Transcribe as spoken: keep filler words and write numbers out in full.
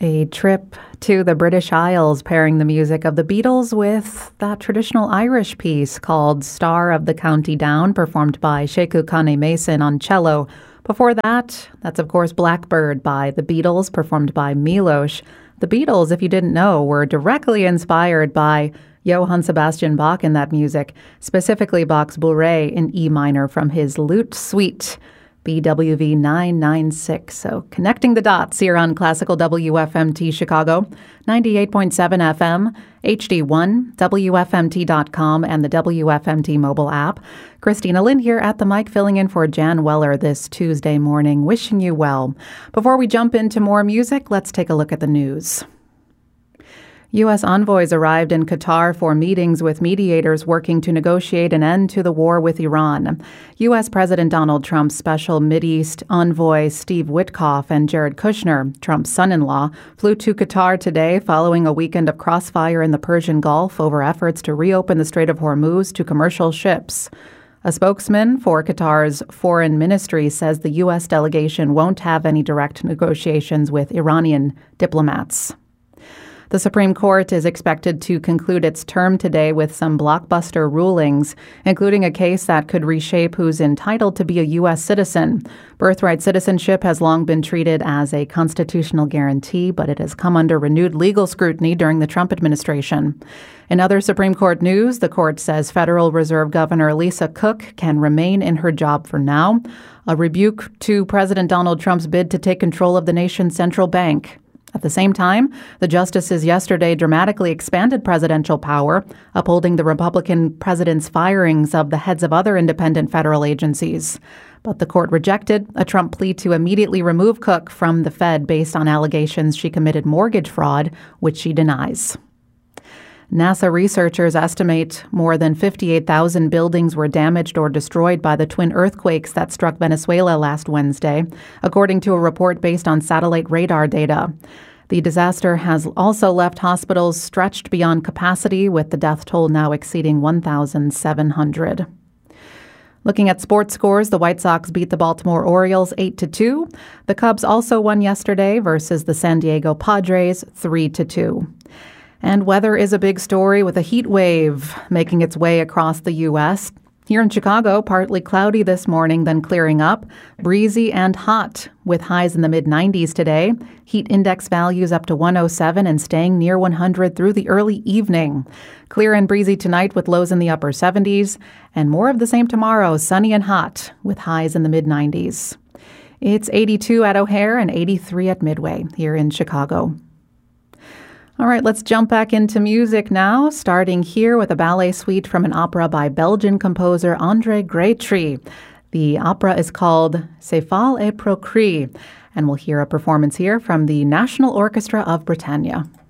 A trip to the British Isles, pairing the music of the Beatles with that traditional Irish piece called Star of the County Down, performed by Sheku Kane Mason on cello. Before that, that's of course Blackbird by the Beatles, performed by Milos. The Beatles, if you didn't know, were directly inspired by Johann Sebastian Bach in that music, specifically Bach's Bourrée in E minor from his Lute Suite. B W V nine nine six. So connecting the dots here on Classical W F M T Chicago, ninety-eight point seven F M, H D one, W F M T dot com, and the W F M T mobile app. Christina Lynn here at the mic, filling in for Jan Weller this Tuesday morning, wishing you well. Before we jump into more music, let's take a look at the news. U S envoys arrived in Qatar for meetings with mediators working to negotiate an end to the war with Iran. U S President Donald Trump's special Mideast envoy Steve Witkoff and Jared Kushner, Trump's son-in-law, flew to Qatar today following a weekend of crossfire in the Persian Gulf over efforts to reopen the Strait of Hormuz to commercial ships. A spokesman for Qatar's foreign ministry says the U S delegation won't have any direct negotiations with Iranian diplomats. The Supreme Court is expected to conclude its term today with some blockbuster rulings, including a case that could reshape who's entitled to be a U S citizen. Birthright citizenship has long been treated as a constitutional guarantee, but it has come under renewed legal scrutiny during the Trump administration. In other Supreme Court news, the court says Federal Reserve Governor Lisa Cook can remain in her job for now, a rebuke to President Donald Trump's bid to take control of the nation's central bank. At the same time, the justices yesterday dramatically expanded presidential power, upholding the Republican president's firings of the heads of other independent federal agencies. But the court rejected a Trump plea to immediately remove Cook from the Fed based on allegations she committed mortgage fraud, which she denies. NASA researchers estimate more than fifty-eight thousand buildings were damaged or destroyed by the twin earthquakes that struck Venezuela last Wednesday, according to a report based on satellite radar data. The disaster has also left hospitals stretched beyond capacity, with the death toll now exceeding one thousand seven hundred. Looking at sports scores, the White Sox beat the Baltimore Orioles eight to two. The Cubs also won yesterday versus the San Diego Padres three to two. And weather is a big story, with a heat wave making its way across the U S. Here in Chicago, partly cloudy this morning, then clearing up. Breezy and hot, with highs in the mid nineties today. Heat index values up to one oh seven and staying near one hundred through the early evening. Clear and breezy tonight with lows in the upper seventies. And more of the same tomorrow, sunny and hot, with highs in the mid nineties. It's eighty-two at O'Hare and eighty-three at Midway here in Chicago. All right, let's jump back into music now, starting here with a ballet suite from an opera by Belgian composer André Grétry. The opera is called Céphale et Procris, and we'll hear a performance here from the National Orchestra of Britannia.